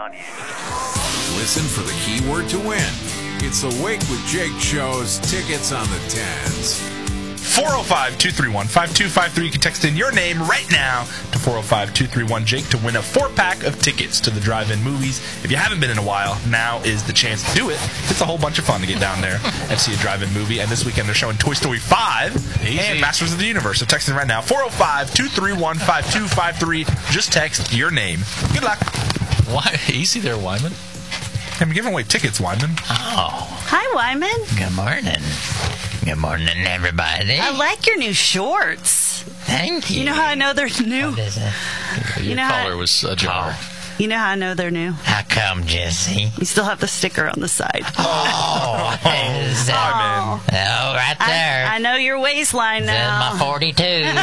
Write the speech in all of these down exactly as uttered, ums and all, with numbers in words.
on you. Listen for the keyword to win. It's the Wake with Jake show's Tickets on the Tens. four oh five, two three one, five two five three. You can text in your name right now to four oh five, two three one, Jake to win a four-pack of tickets to the drive-in movies. If you haven't been in a while, now is the chance to do it. It's a whole bunch of fun to get down there and see a drive-in movie. And this weekend they're showing Toy Story five Easy. and Masters of the Universe. So text in right now, four oh five, two three one, five two five three. Just text your name. Good luck. Why? Easy there, Wyman. I'm giving away tickets, Wyman. Oh. Hi, Wyman. Good morning. Good morning, everybody. I like your new shorts. Thank you. You know how I know they're new? What is it? Your You know collar how- was ajar. You know how I know they're new? How come, Jesse? You still have the sticker on the side. Oh, is that? Oh. Oh, right there. I, I know your waistline This is now. my forty-twos.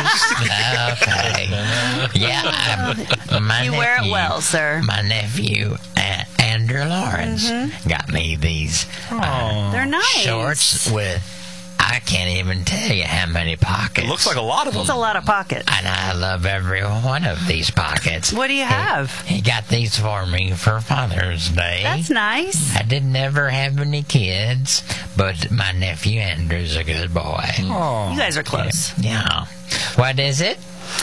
Okay. Yeah. I'm, my You nephew, wear it well, sir. My nephew, uh, Andrew Lawrence, got me these uh, They're nice. shorts with, I can't even tell you how many pockets. It looks like a lot of them. It's a lot of pockets. And I love every one of these pockets. What do you have? He got these for me for Father's Day. That's nice. I did never have any kids, but my nephew Andrew's a good boy. Oh. You guys are close. Yeah. What is it?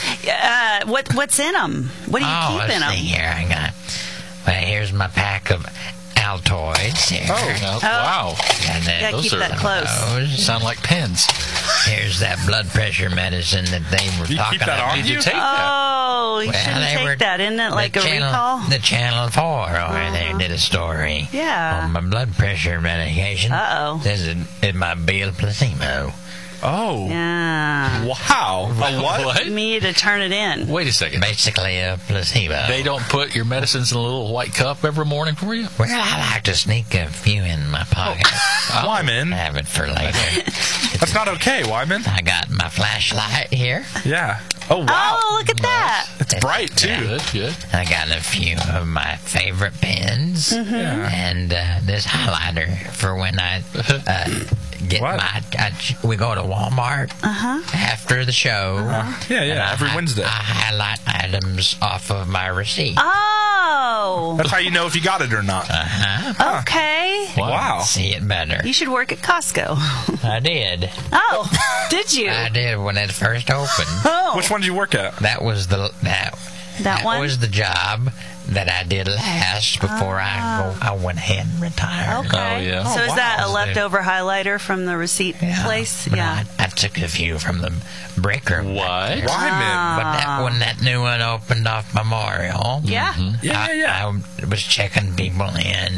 Uh, what What's in them? What do you oh, keep let's in them? see here. I got. Well, here's my pack of Altoids here. Oh, wow. And then You gotta keep Those are- that close. those. Sound like pens. Here's that blood pressure medicine that they were You talking keep that about. on Did you? you take that? Oh, you Well, shouldn't they take were- that. Isn't it like the a channel, recall? The Channel four over there did a story Yeah. on my blood pressure medication. Uh-oh. This is, it might be a placebo. Oh. Yeah. Wow. A what? What? You need to turn it in. Wait a second. Basically a placebo. They don't put your medicines in a little white cup every morning for you? Well, I like to sneak a few in my pocket. Wyman. Have it for later. That's not okay, Wyman. I got my flashlight here. Yeah. Oh, wow. Oh, look at that. It's bright, too. Good, good. I got a few of my favorite pens Mm-hmm. Yeah. and uh, this highlighter for when I uh, get What? my. I, we go to Walmart Uh-huh. after the show. Yeah, and yeah, I every hi- Wednesday. I highlight items off of my receipt. Oh. That's how you know if you got it or not. Uh-huh. Okay. Wow. See it better. You should work at Costco. I did. Oh, did you? I did when it first opened. Oh, Which one did you work at? That was the that that one? was the job that I did last before I go. I went ahead and retired. Okay. Oh, yeah. So Oh, is wow. that a leftover highlighter from the receipt Yeah. place? But Yeah. I, I took a few from the break room. What? Wyman. But that when that new one opened off Memorial, Yeah. Yeah, yeah, yeah. I, I was checking people in.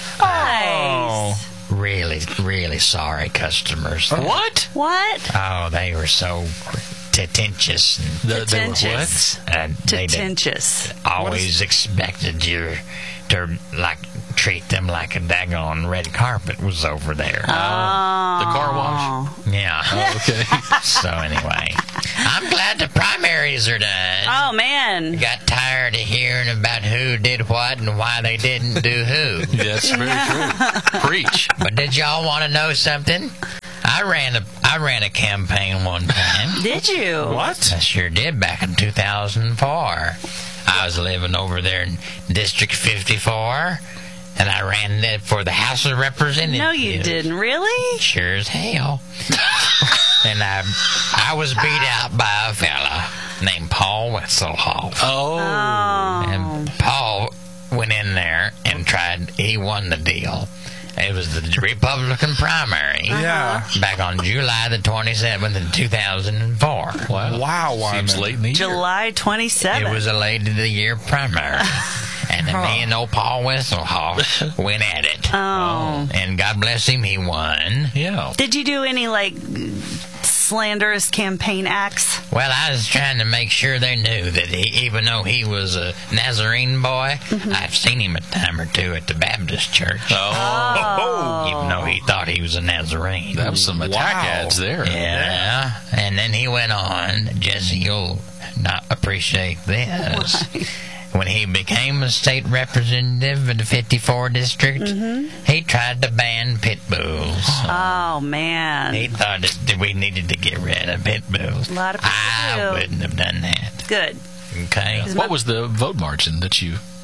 Nice. Really, really sorry customers. What? What? Oh, they were so pretentious. And, The, they were Pretentious. and they did, Pretentious. always expected you to like treat them like a daggone red carpet was over there. what? The car wash? Yeah. Oh, okay. So anyway, I'm glad the primaries are done. Oh, man. Got tired of hearing about who did what and why they didn't do who. That's very true. Preach. But did y'all want to know something? I ran a I ran a campaign one time. Did you? What? I sure did back in two thousand four. I was living over there in District fifty-four, and I ran it for the House of Representatives. No, you didn't. Really? Sure as hell. And I I was beat out by a fella named Paul Wetzelhoff. Oh. Oh. And Paul went in there and tried, he won the deal. It was the Republican primary Yeah. back on July the twenty-seventh in two thousand four. Wow. Wow, Wyman. Seems late in the year. July twenty-seventh. It was a late of the year primary. And then me and old Paul Wesselhoff went at it. Oh. And God bless him, he won. Yeah. Did you do any, like, slanderous campaign acts? Well, I was trying to make sure they knew that he, even though he was a Nazarene boy, I've seen him a time or two at the Baptist church. Oh. Even though he thought he was a Nazarene. That was some attack Wow. ads there. Yeah. And then he went on, Jesse, you'll not appreciate this. When he became a state representative in the fifty-four district, he tried to ban pit bulls. Oh, man. He thought that we needed to get rid of pit bulls. A lot of people I do. wouldn't have done that. Good. Okay. Is What my- was the vote margin that you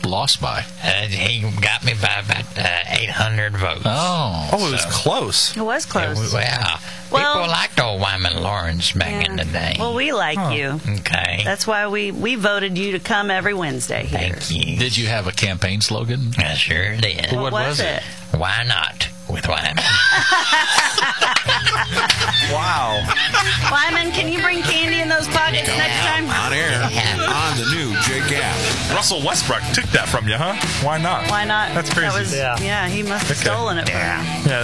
lost by? Uh, he got me by about uh, eight hundred votes. Oh. Oh, it was close. It was close. Yeah. Well- People liked old Wyman Lawrence back Yeah. in the day. Well, we like you. Okay. That's why we, we voted you to come every Wednesday here. Thank you. Did you have a campaign slogan? I sure did. What was it? Why not with Wyman? Wow. Wyman, can you bring candy in those pockets next time? On air, on the new Jake app. Russell Westbrook took that from you, huh? Why not? Why not? That's crazy. That was, yeah. he must have Okay. stolen it from you. Yeah.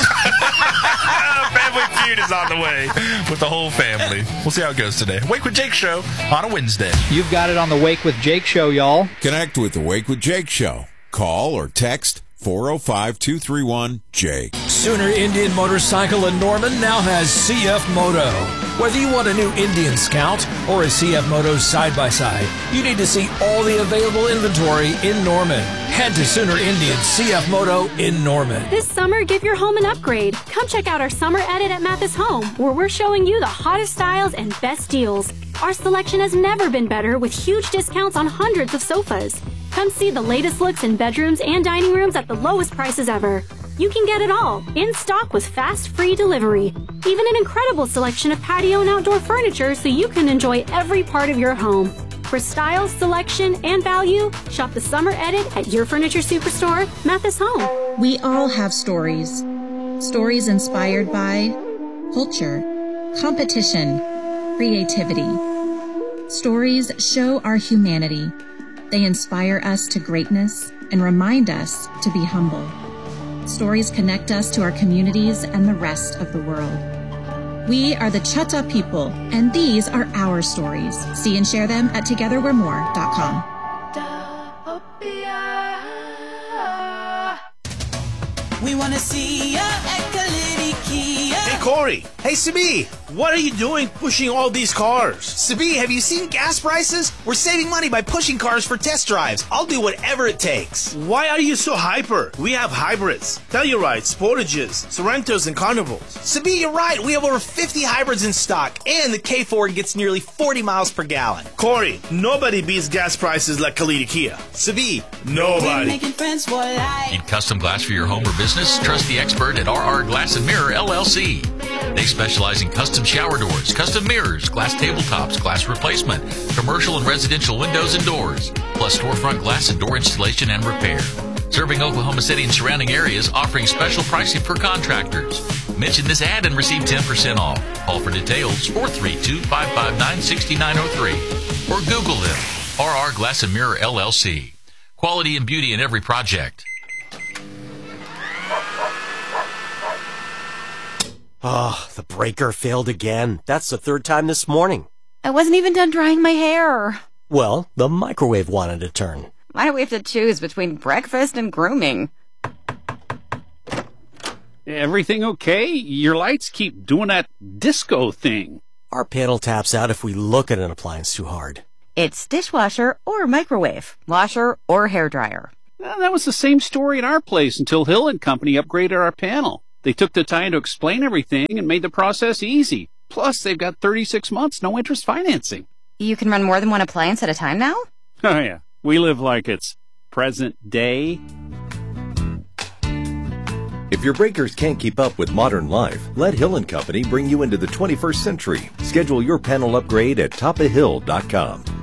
Family Feud is on the way with the whole family. We'll see how it goes today. Wake with Jake show on a Wednesday. You've got it on the Wake with Jake show, y'all. Connect with the Wake with Jake show. Call or text four oh five, two three one, Jake. Sooner Indian Motorcycle in Norman now has C F Moto. Whether you want a new Indian Scout or a C F Moto side-by-side, you need to see all the available inventory in Norman. Head to Sooner Indian C F Moto in Norman. This summer, give your home an upgrade. Come check out our summer edit at Mathis Home, where we're showing you the hottest styles and best deals. Our selection has never been better, with huge discounts on hundreds of sofas. Come see the latest looks in bedrooms and dining rooms at the lowest prices ever. You can get it all, in stock with fast, free delivery. Even an incredible selection of patio and outdoor furniture so you can enjoy every part of your home. For style, selection, and value, shop the summer edit at your furniture superstore, Mathis Home. We all have stories. Stories inspired by culture, competition, creativity. Stories show our humanity. They inspire us to greatness and remind us to be humble. Stories connect us to our communities and the rest of the world. We are the Chutta people, and these are our stories. See and share them at together we're more dot com. We want to see ya at Kalidi Kia. Hey, Corey. Hey, Sabi. What are you doing pushing all these cars? Sabi, have you seen gas prices? We're saving money by pushing cars for test drives. I'll do whatever it takes. Why are you so hyper? We have hybrids, Tellurides, Sportages, Sorrentos, and Carnivals. Sabi, you're right. We have over fifty hybrids in stock, and the K Ford gets nearly forty miles per gallon. Corey, nobody beats gas prices like Kalidi Kia. Sabi, nobody. Making friends for life. Need custom glass for your home or business? Trust the expert at R R Glass and Mirror L L C. They specialize in custom shower doors, custom mirrors, glass tabletops, glass replacement, commercial and residential windows and doors, plus storefront glass and door installation and repair. Serving Oklahoma City and surrounding areas, offering special pricing for contractors. Mention this ad and receive ten percent off. Call for details, four three two, five five nine, six nine zero three. Or Google them, R R Glass and Mirror L L C. Quality and beauty in every project. Oh, the breaker failed again. That's the third time this morning. I wasn't even done drying my hair. Well, the microwave wanted to turn. Why do we have to choose between breakfast and grooming? Everything okay? Your lights keep doing that disco thing. Our panel taps out if we look at an appliance too hard. It's dishwasher or microwave, washer or hairdryer. Well, that was the same story at our place until Hill and Company upgraded our panel. They took the time to explain everything and made the process easy. Plus, they've got thirty-six months no interest financing. You can run more than one appliance at a time now? Oh, yeah. We live like it's present day. If your breakers can't keep up with modern life, let Hill and Company bring you into the twenty-first century. Schedule your panel upgrade at top of hill dot com.